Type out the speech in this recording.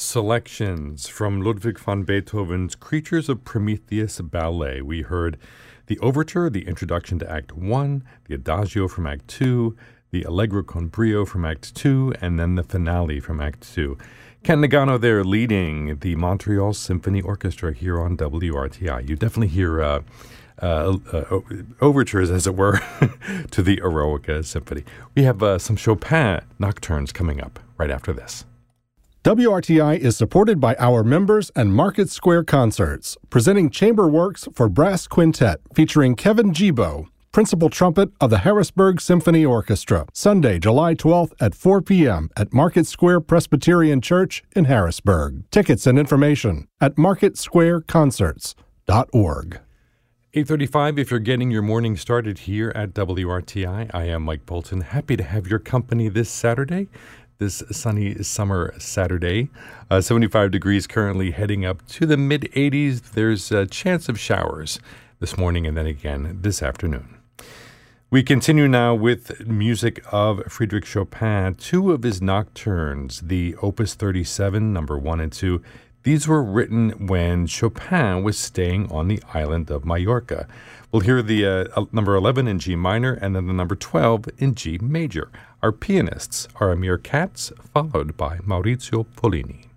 selections from Ludwig van Beethoven's Creatures of Prometheus ballet. We heard the overture, the introduction to Act 1, the Adagio from Act 2, the Allegro con brio from Act 2, and then the finale from Act 2. Ken Nagano there leading the Montreal Symphony Orchestra here on WRTI. You definitely hear overtures, as it were, to the Eroica Symphony. We have some Chopin nocturnes coming up right after this. WRTI is supported by our members and Market Square Concerts, presenting chamber works for brass quintet featuring Kevin Gibo, principal trumpet of the Harrisburg Symphony Orchestra, Sunday, July 12th at 4 p.m. at Market Square Presbyterian Church in Harrisburg. Tickets and information at marketsquareconcerts.org. 8:35, if you're getting your morning started here at WRTI, I am Mike Bolton. Happy to have your company this Saturday. This sunny summer Saturday. 75 degrees currently, heading up to the mid-80s. There's a chance of showers this morning and then again this afternoon. We continue now with music of Frédéric Chopin, two of his nocturnes, the Opus 37, number 1 and 2. These were written when Chopin was staying on the island of Majorca. We'll hear the number 11 in G minor and then the number 12 in G major. Our pianists are Amir Katz, followed by Maurizio Pollini.